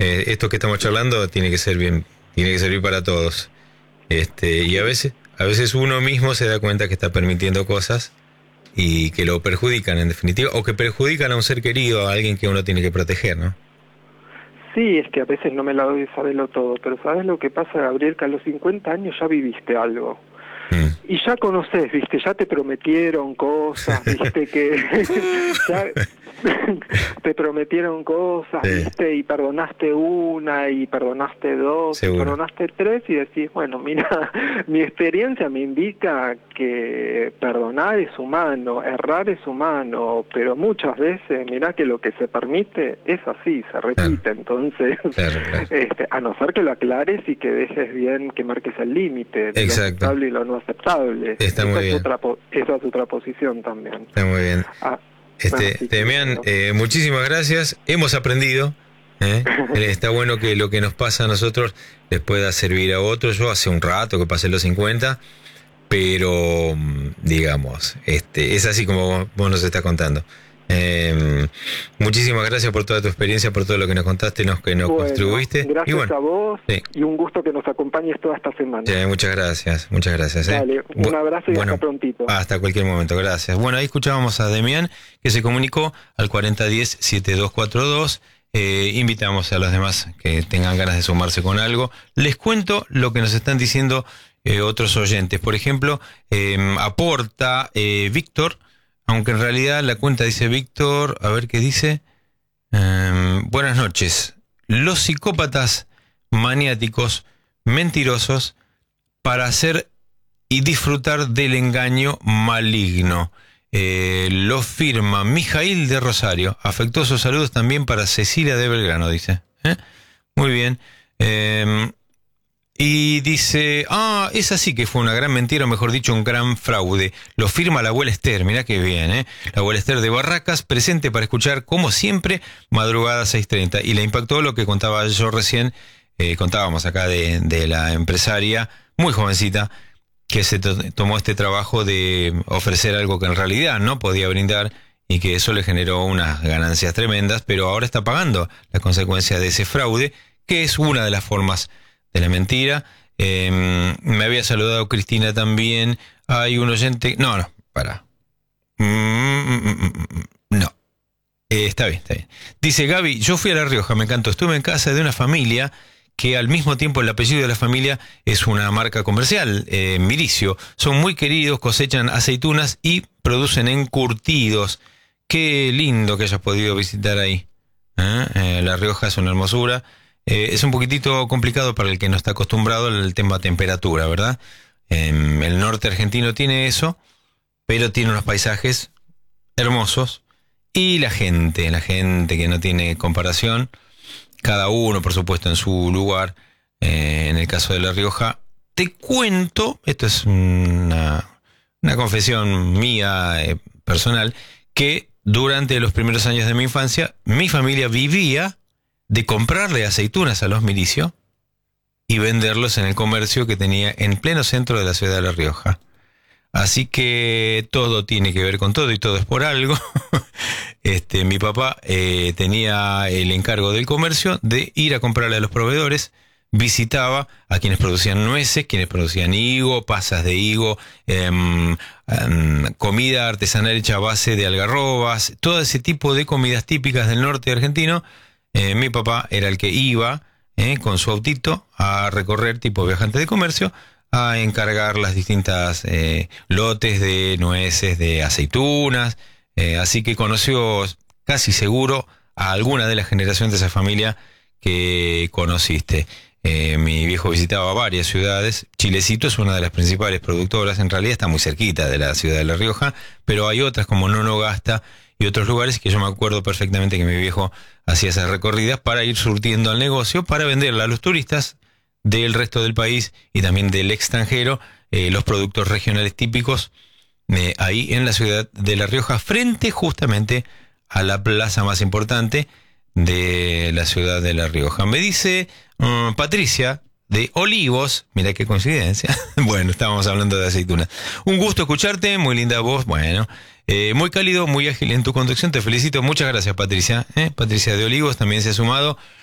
esto que estamos charlando tiene que ser bien, tiene que servir para todos. Y a veces uno mismo se da cuenta que está permitiendo cosas y que lo perjudican en definitiva, o que perjudican a un ser querido, a alguien que uno tiene que proteger, ¿no? Sí, es que a veces no me la doy de saberlo todo, pero ¿sabes lo que pasa, Gabriel? Que a los 50 años ya viviste algo. Y ya conoces, ¿viste? Ya te prometieron cosas, ¿viste? Que ya te prometieron cosas, ¿viste? Y perdonaste una, y perdonaste dos, Seguro. y perdonaste tres, y decís, bueno, mira, mi experiencia me indica que perdonar es humano, errar es humano, pero muchas veces, mirá que lo que se permite es así, se repite. Entonces, Claro. a no ser que lo aclares y que dejes bien, que marques el límite de lo aceptable y lo no aceptable. Está muy bien. Esa es otra posición también. Está muy bien. Demián, muchísimas gracias. Hemos aprendido. Está bueno que lo que nos pasa a nosotros les pueda servir a otros. Yo hace un rato que pasé los 50, pero digamos, es así como vos nos estás contando. Muchísimas gracias por toda tu experiencia, por todo lo que nos contaste, que nos contribuiste. Gracias a vos, y un gusto que nos acompañes toda esta semana. Muchas gracias. Dale, un abrazo y hasta prontito. Hasta cualquier momento, gracias. Bueno, ahí escuchábamos a Demián, que se comunicó al 4010-7242. Invitamos a los demás que tengan ganas de sumarse con algo. Les cuento lo que nos están diciendo otros oyentes. Por ejemplo, aporta Víctor, aunque en realidad la cuenta dice Víctor, a ver qué dice. Buenas noches. Los psicópatas maniáticos, mentirosos, para hacer y disfrutar del engaño maligno. Lo firma Mijail de Rosario. Afectuosos saludos también para Cecilia de Belgrano, dice. Muy bien. Y dice, esa sí que fue una gran mentira, o mejor dicho, un gran fraude. Lo firma la abuela Esther, mirá qué bien, La abuela Esther de Barracas, presente para escuchar, como siempre, madrugada 6:30. Y le impactó lo que contaba yo recién, contábamos acá de la empresaria, muy jovencita, que se tomó este trabajo de ofrecer algo que en realidad no podía brindar, y que eso le generó unas ganancias tremendas, pero ahora está pagando la consecuencia de ese fraude, que es una de las formas de la mentira. Me había saludado Cristina también. Hay un oyente... No, para. No. Está bien. Dice Gaby, yo fui a La Rioja, me encantó. Estuve en casa de una familia que al mismo tiempo el apellido de la familia es una marca comercial, Miricio. Son muy queridos, cosechan aceitunas y producen encurtidos. Qué lindo que hayas podido visitar ahí. La Rioja es una hermosura. Es un poquitito complicado para el que no está acostumbrado al tema temperatura, ¿verdad? El norte argentino tiene eso, pero tiene unos paisajes hermosos. Y la gente que no tiene comparación, cada uno, por supuesto, en su lugar. En el caso de La Rioja, te cuento, esto es una confesión mía personal, que durante los primeros años de mi infancia, mi familia vivía de comprarle aceitunas a los Miricio y venderlos en el comercio que tenía en pleno centro de la ciudad de La Rioja. Así que todo tiene que ver con todo y todo es por algo. Mi papá tenía el encargo del comercio de ir a comprarle a los proveedores, visitaba a quienes producían nueces, quienes producían higo, pasas de higo, comida artesanal hecha a base de algarrobas, todo ese tipo de comidas típicas del norte argentino. Mi papá era el que iba con su autito a recorrer, tipo viajante de comercio, a encargar las distintas lotes de nueces, de aceitunas. Así que conoció casi seguro a alguna de las generaciones de esa familia que conociste. Mi viejo visitaba varias ciudades. Chilecito es una de las principales productoras, en realidad está muy cerquita de la ciudad de La Rioja, pero hay otras como Nonogasta y otros lugares que yo me acuerdo perfectamente que mi viejo hacía esas recorridas para ir surtiendo al negocio, para venderle a los turistas del resto del país y también del extranjero los productos regionales típicos ahí en la ciudad de La Rioja, frente justamente a la plaza más importante de la ciudad de La Rioja. Me dice Patricia de Olivos, mira qué coincidencia. Bueno, estábamos hablando de aceitunas. Un gusto escucharte, muy linda voz. Bueno, muy cálido, muy ágil en tu conducción. Te felicito. Muchas gracias, Patricia. Patricia de Olivos también se ha sumado.